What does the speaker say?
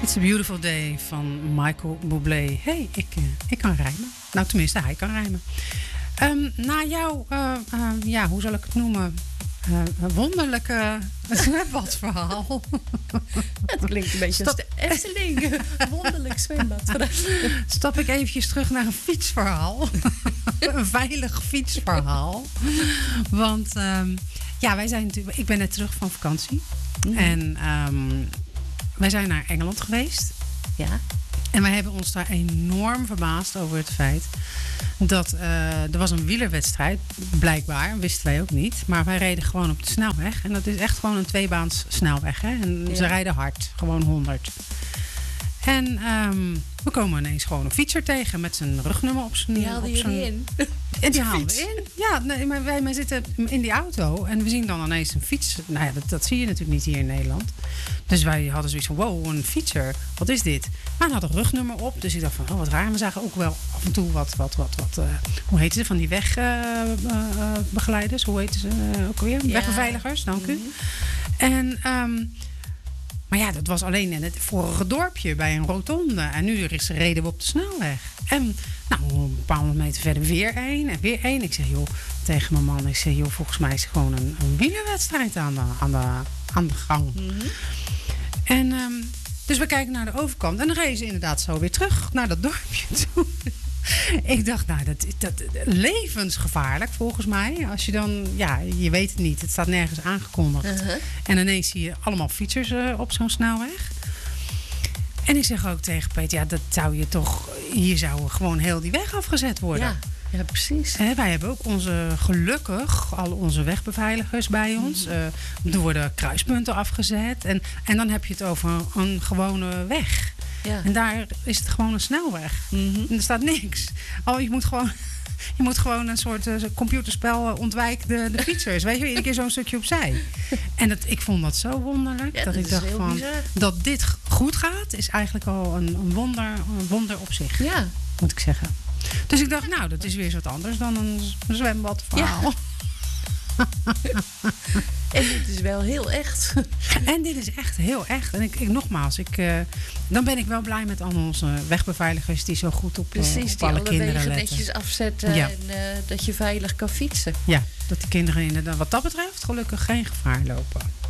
It's a Beautiful Day van Michael Bublé. Hey, ik kan rijmen. Nou, tenminste, hij kan rijmen. Na jouw, hoe zal ik het noemen? Wonderlijke zwembadverhaal. Het klinkt een beetje als de Efteling. Wonderlijk zwembad. Stap ik eventjes terug naar een fietsverhaal. Een veilig fietsverhaal. Want ik ben net terug van vakantie. Mm-hmm. En wij zijn naar Engeland geweest. Ja. En wij hebben ons daar enorm verbaasd over het feit dat er was een wielerwedstrijd, blijkbaar, wisten wij ook niet. Maar wij reden gewoon op de snelweg. En dat is echt gewoon een tweebaans snelweg. Hè? En ze rijden hard, gewoon 100. En we komen ineens gewoon een fietser tegen met zijn rugnummer op zijn... Die haalde jullie in? En die haalden we in. Ja, nee, maar wij zitten in die auto en we zien dan ineens een fiets. Nou ja, dat zie je natuurlijk niet hier in Nederland. Dus wij hadden zoiets van, wow, een fietser. Wat is dit? Maar hij had een rugnummer op. Dus ik dacht van, wat raar. We zagen ook wel af en toe wat hoe heet ze? Van die wegbegeleiders. Hoe heet ze ook weer? Ja. Wegbeveiligers, dank u. En... maar ja, dat was alleen in het vorige dorpje bij een rotonde. En nu reden we op de snelweg. En een paar honderd meter verder weer één en weer één. Ik zeg, joh, tegen mijn man, volgens mij is het gewoon een wielerwedstrijd aan de gang. Mm-hmm. En dus we kijken naar de overkant. En dan reden ze inderdaad zo weer terug naar dat dorpje toe. Ik dacht, dat levensgevaarlijk volgens mij. Als je dan, je weet het niet. Het staat nergens aangekondigd. Uh-huh. En ineens zie je allemaal fietsers op zo'n snelweg. En ik zeg ook tegen Peter, dat zou je toch... Hier zou gewoon heel die weg afgezet worden. Ja, precies. Wij hebben ook gelukkig al onze wegbeveiligers bij ons. Er worden kruispunten afgezet. En dan heb je het over een gewone weg. Ja. En daar is het gewoon een snelweg. Mm-hmm. En er staat niks. Je moet gewoon een soort computerspel ontwijken de fietsers. Weet je, iedere keer zo'n stukje opzij. En ik vond dat zo wonderlijk. Ja, dat ik dacht van bizar. Dat dit goed gaat, is eigenlijk al een wonder op zich. Ja. Moet ik zeggen. Dus ik dacht, dat is weer wat anders dan een zwembadverhaal. Ja. En dit is wel heel echt. En dit is echt heel echt. En nogmaals, dan ben ik wel blij met al onze wegbeveiligers die zo goed op alle kinderen letten. Precies, die alle wegen netjes afzetten en dat je veilig kan fietsen. Ja, dat die kinderen inderdaad wat dat betreft gelukkig geen gevaar lopen.